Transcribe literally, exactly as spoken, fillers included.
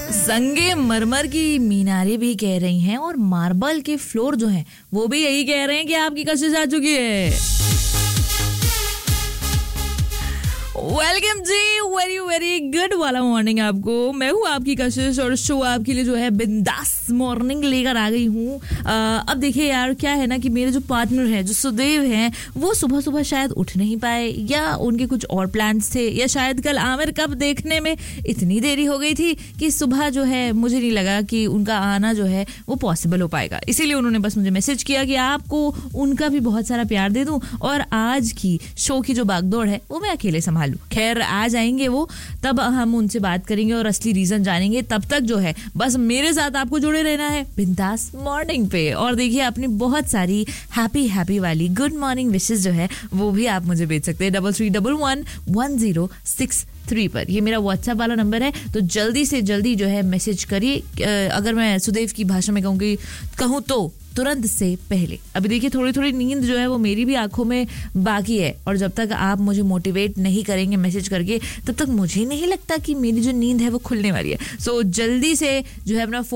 संगे मरमर की मीनारें भी कह रही हैं और मार्बल के फ्लोर जो हैं वो भी यही कह रहे हैं कि आपकी कशिश आ चुकी है। वेलकम जी, वेरी वेरी गुड वाला मॉर्निंग आपको। मैं हूँ आपकी कशिश और शो आपके लिए जो है बिंदास मॉर्निंग लेकर आ गई हूँ। अब देखिए यार, क्या है ना कि मेरे जो पार्टनर हैं, जो सुदेव हैं, वो सुबह सुबह शायद उठ नहीं पाए या उनके कुछ और प्लान्स थे, या शायद कल आमिर कप देखने में इतनी देरी हो गई थी कि सुबह जो है मुझे नहीं लगा कि उनका आना जो है वो पॉसिबल हो पाएगा। इसीलिए उन्होंने बस मुझे मैसेज किया कि आपको उनका भी बहुत सारा प्यार दे दूं और आज की शो की जो बागदौड़ है वो मैं अकेले संभालूं। खैर, आ जाएंगे वो, तब हम उनसे बात करेंगे और असली रीजन जानेंगे। तब तक जो है बस मेरे साथ आपको जुड़े रहना है बिंदास मॉर्निंग पे। और देखिए, अपनी बहुत सारी हैप्पी हैप्पी वाली गुड मॉर्निंग विशेस जो है वो भी आप मुझे भेज सकते हैं double three double one one zero six three पर। ये मेरा व्हाट्सएप वाला नंबर है, तो जल्दी से जल्दी जो है मैसेज करिए। अगर मैं सुदेव की भाषा में कहूँगी कहूँ तो तुरंत से पहले। अभी देखिए, थोड़ी थोड़ी नींद जो है वो मेरी भी आंखों में बाकी है, और जब तक आप मुझे मोटिवेट नहीं करेंगे मैसेज करके, तब तक मुझे नहीं लगता कि मेरी जो नींद है वो खुलने वाली है। सो so, जल्दी से जो है अपना